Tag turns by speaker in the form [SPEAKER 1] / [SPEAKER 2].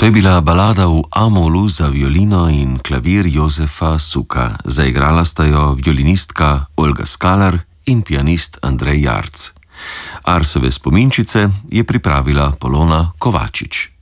[SPEAKER 1] To je bila balada v A-molu za violino in klavir Jozefa Suka. Zaigrala sta jo violinistka Olga Skalar in pianist Andrej Jarc. Arsove spominčice je pripravila Polona Kovačič.